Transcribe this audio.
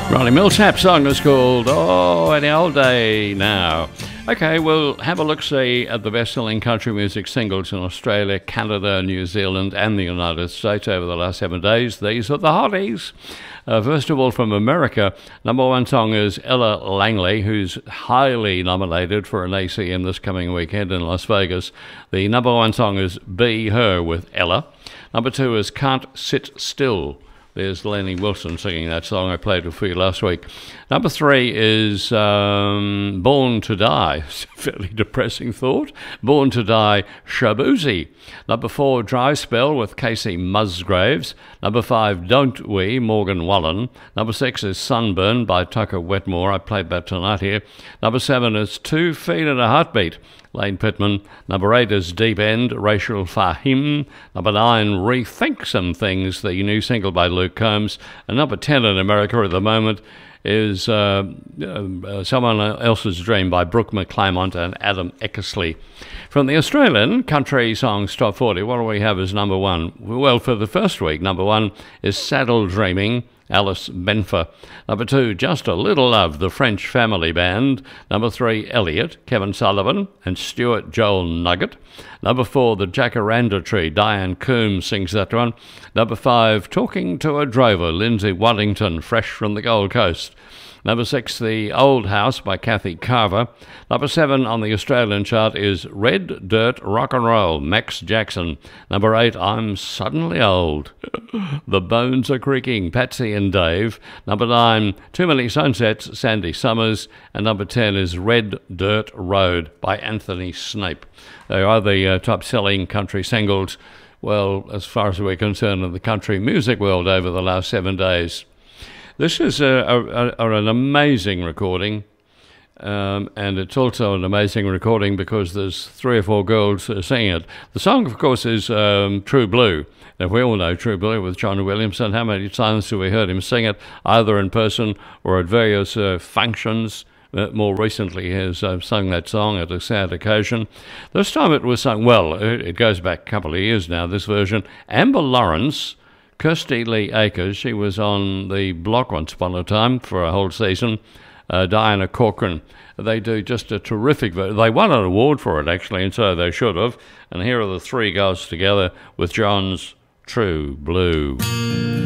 Ronnie Millsap song is called Oh, Any Old Day Now. Okay, we'll have a look-see at the best-selling country music singles in Australia, Canada, New Zealand and the United States over the last 7 days. These are the hotties. First of all, from America, number one song is Ella Langley, who's highly nominated for an ACM this coming weekend in Las Vegas. The number one song is Be Her with Ella. Number two is Can't Sit Still. There's Lenny Wilson singing that song I played for you last week. Number three is Born to Die. It's a fairly depressing thought. Born to Die, Shabuzi. Number four, Dry Spell with Casey Musgraves. Number five, Don't We, Morgan Wallen. Number six is Sunburn by Tucker Wetmore. I played that tonight here. Number seven is 2 Feet and a Heartbeat, Lane Pittman. Number eight is Deep End, Rachel Fahim. Number nine, Rethink Some Things, the new single by Luke Combs. And number 10 in America at the moment is Someone Else's Dream by Brooke McClymont and Adam Eckersley. From the Australian Country Songs Top 40, what do we have as number one? Well, for the first week, number one is Saddle Dreaming, Alice Benfer. Number two, Just a Little Love, the French Family Band. Number three, Elliot, Kevin Sullivan and Stuart Joel Nugget. Number four, The Jacaranda Tree, Diane Coombs sings that one. Number five, Talking to a Drover, Lindsay Waddington, fresh from the Gold Coast. Number six, The Old House by Kathy Carver. Number seven on the Australian chart is Red Dirt Rock and Roll, Max Jackson. Number eight, I'm Suddenly Old. The Bones Are Creaking, Patsy and Dave. Number nine, Too Many Sunsets, Sandy Summers. And number 10 is Red Dirt Road by Anthony Snape. They are the top-selling country singles, well, as far as we're concerned, in the country music world over the last 7 days. This is an amazing recording, and it's also an amazing recording because there's 3 or 4 girls singing it. The song, of course, is True Blue. Now, we all know True Blue with John Williamson. How many times have we heard him sing it, either in person or at various functions? More recently, he has sung that song at a sad occasion. This time it was sung, well, it goes back a couple of years now, this version. Amber Lawrence, Kirsty Lee Akers, she was on the block once upon a time for a whole season. Diana Corcoran, they do just a terrific version. They won an award for it, actually, and so they should have. And here are the 3 girls together with John's True Blue.